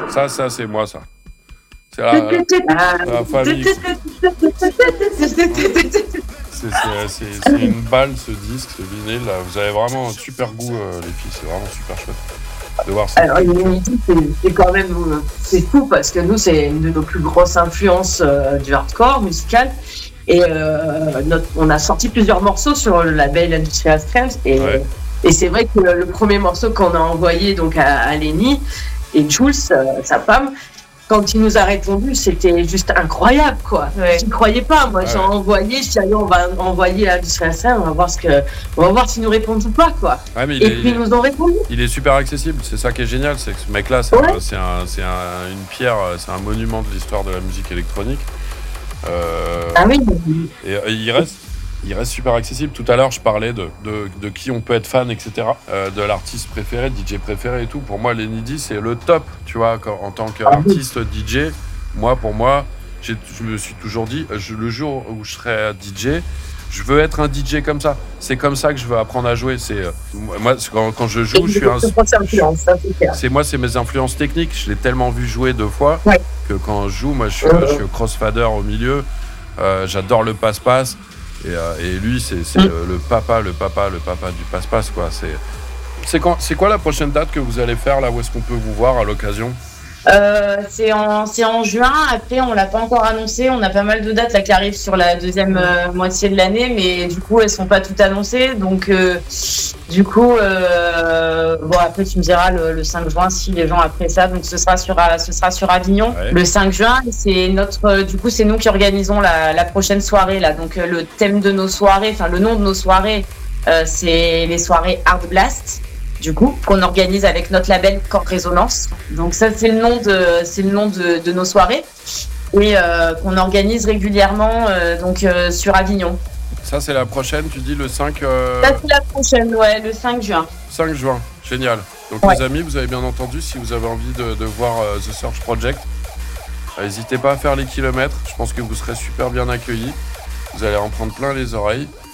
Ça, c'est moi, ça. C'est la famille. C'est une balle, ce disque, ce vinyle. Là. Vous avez vraiment un super goût, les filles. C'est vraiment super chouette de voir ça. Alors, c'est quand même... C'est fou, parce que nous, c'est une de nos plus grosses influences du hardcore musical. Et on a sorti plusieurs morceaux sur le label Industrial Strength. Et c'est vrai que le premier morceau qu'on a envoyé donc à Lenny et Jules, sa femme, quand il nous a répondu, c'était juste incroyable, quoi. Je ne croyais pas. Moi, j'ai envoyé, je dis, allez, on va envoyer à Industrial Strength, on va voir s'ils nous répondent ou pas, quoi. Mais et puis, ils nous ont répondu. Il est super accessible. C'est ça qui est génial. C'est que ce mec-là, c'est une pierre, c'est un monument de l'histoire de la musique électronique. Oui. Et il reste super accessible. Tout à l'heure, je parlais de qui on peut être fan, etc. De l'artiste préféré, DJ préféré et tout. Pour moi, Lenny D, c'est le top, tu vois, en tant qu'artiste DJ. Pour moi, je me suis toujours dit, le jour où je serai DJ, je veux être un DJ comme ça. C'est comme ça que je veux apprendre à jouer. Moi, quand je joue, c'est mes influences techniques. Je l'ai tellement vu jouer 2 fois que quand je joue, moi, je suis crossfader au milieu. J'adore le passe-passe. Et lui, c'est le papa du passe-passe, quoi. C'est quoi la prochaine date que vous allez faire, là? Où est-ce qu'on peut vous voir à l'occasion? C'est en juin. Après, on l'a pas encore annoncé. On a pas mal de dates là qui arrivent sur la deuxième moitié de l'année, mais du coup, elles sont pas toutes annoncées. Donc, après, tu me diras le 5 juin si les gens après ça. Donc, ce sera sur Avignon le 5 juin. C'est c'est nous qui organisons la prochaine soirée là. Donc, le thème de nos soirées, enfin le nom de nos soirées, c'est les soirées Hard Blast. Du coup, qu'on organise avec notre label Corps Résonance. Donc ça, c'est le nom de nos soirées et qu'on organise régulièrement sur Avignon. Ça, c'est la prochaine, tu dis le 5 Ça, c'est la prochaine, le 5 juin. 5 juin, génial. Donc les amis, vous avez bien entendu, si vous avez envie de voir The Search Project, n'hésitez pas à faire les kilomètres. Je pense que vous serez super bien accueillis. Vous allez en prendre plein les oreilles.